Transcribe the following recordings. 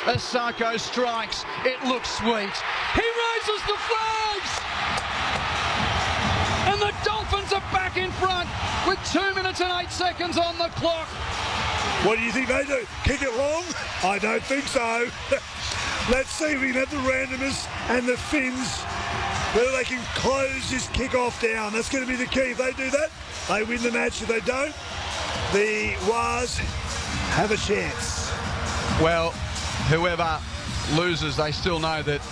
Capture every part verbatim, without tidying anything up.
Asako strikes. It looks sweet. He raises the flags! And the Dolphins are back in front with two minutes and eight seconds on the clock. What do you think they do? Kick it long? I don't think so. Let's see if we can have the randomness and the Finns, whether they can close this kick-off down. That's going to be the key. If they do that, they win the match. If they don't, the Wars have a chance. Well, whoever loses, they still know that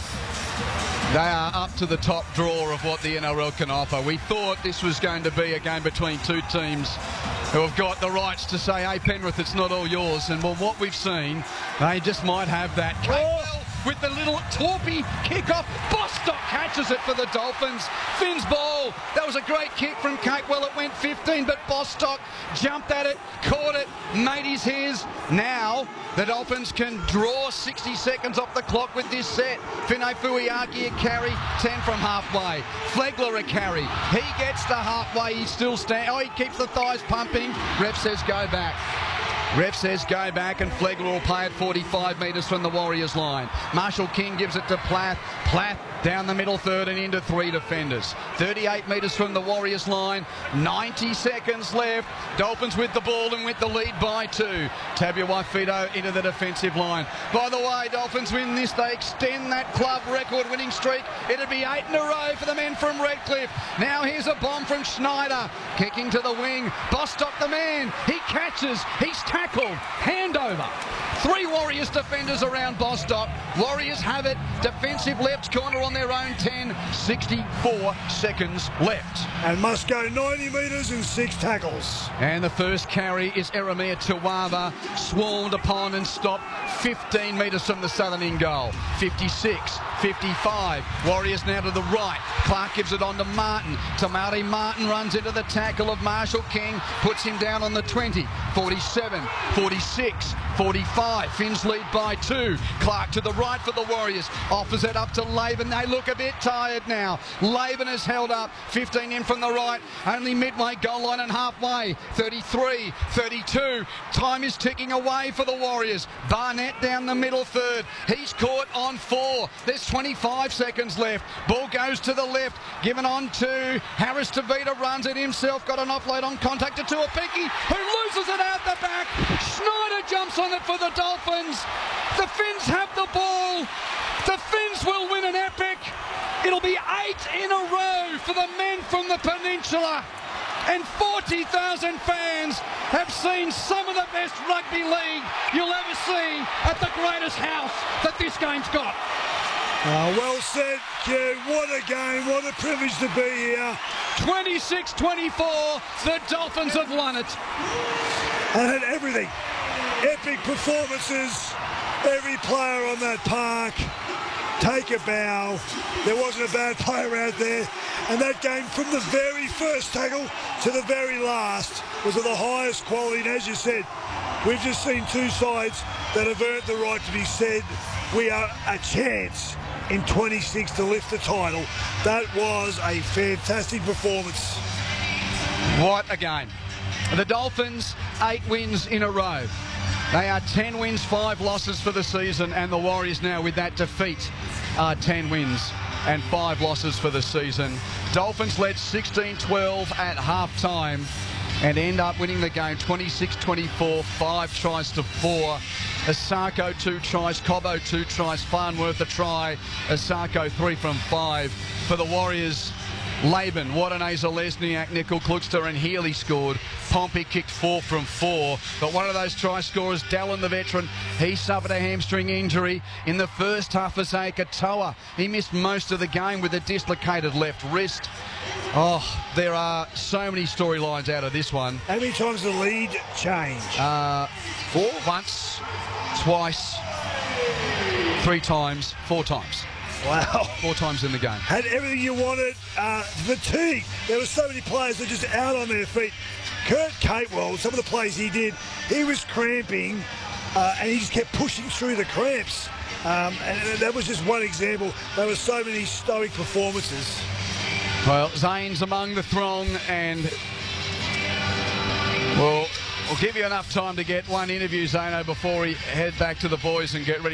they are up to the top draw of what the N R L can offer. We thought this was going to be a game between two teams who have got the rights to say, hey, Penrith, it's not all yours. And well, what we've seen, they just might have that. Capewell with the little torpy kick-off. Bostock catches it for the Dolphins. Finn's ball. That was a great kick from Capewell. It went fifteen, but Bostock jumped at it, caught it, made his his. Now the Dolphins can draw sixty seconds off the clock with this set. Finay Fuiaki a carry, ten from halfway. Flegler a carry. He gets to halfway. He's still standing. Oh, he keeps the thighs pumping. Ref says go back. Ref says go back, and Flegler will play at forty-five metres from the Warriors line. Marshall King gives it to Plath. Plath down the middle third and into three defenders. thirty-eight metres from the Warriors line. ninety seconds left. Dolphins with the ball and with the lead by two. Tabuai-Fidow into the defensive line. By the way, Dolphins win this. They extend that club record winning streak. It'd be eight in a row for the men from Redcliffe. Now here's a bomb from Schneider. Kicking to the wing. Bostock the man. He catches. He's tackled. Handover. Three Warriors defenders around Bostock. Warriors have it. Defensive left corner on their own ten. sixty-four seconds left. And must go ninety metres and six tackles. And the first carry is Eremia Tuwava, swarmed upon and stopped fifteen metres from the southern end goal. fifty-six, fifty-five. Warriors now to the right. Clark gives it on to Martin. Tamari Martin runs into the tackle of Marshall King, puts him down on the twenty. forty-seven, forty-six, forty-five. Finns lead by two. Clark to the right for the Warriors. Offers it up to Laban. They look a bit tired now. Laban is held up. fifteen in from the right. Only midway goal line and halfway. thirty-three, thirty-two. Time is ticking away for the Warriors. Barnett down the middle third. He's caught on four. There's twenty-five seconds left. Ball goes to the left. Given on to Harris. Tavita runs it himself. Got an offload on contact to Tuapiki, who loses it out the back. Schneider jumps on it for the Dolphins. The Finns have the ball. The Finns will win an epic. It'll be eight in a row for the men from the peninsula. And forty thousand fans have seen some of the best rugby league you'll ever see at the greatest house that this game's got. Oh, well said, Q. What a game. What a privilege to be here. twenty-six twenty-four. The Dolphins have won it. And had everything. Epic performances. Every player on that park. Take a bow. There wasn't a bad player out there. And that game, from the very first tackle to the very last, was of the highest quality. And as you said, we've just seen two sides that have earned the right to be said, we are a chance in twenty-six to lift the title. That was a fantastic performance. What a game. The Dolphins, eight wins in a row. They are ten wins, five losses for the season, and the Warriors now with that defeat are ten wins and five losses for the season. Dolphins led sixteen twelve at half-time and end up winning the game twenty-six twenty-four, five tries to four. Asako two tries, Cobbo two tries, Farnworth a try, Asako three from five. For the Warriors, Laban, Wadanay, Lesniak, Nickel, Kluxter and Healy scored. Pompey kicked four from four. But one of those try scorers, Dallin, the veteran, he suffered a hamstring injury in the first half for Katoa. He missed most of the game with a dislocated left wrist. Oh, there are so many storylines out of this one. How many times the lead changed? Uh, four. Once, twice, three times, four times. Wow. Four times in the game. Had everything you wanted. Uh, fatigue. There were so many players that were just out on their feet. Kurt Capewell, some of the plays he did, he was cramping uh, and he just kept pushing through the cramps. Um, and that was just one example. There were so many stoic performances. Well, Zane's among the throng, and well, we'll give you enough time to get one interview, Zano, before we head back to the boys and get ready.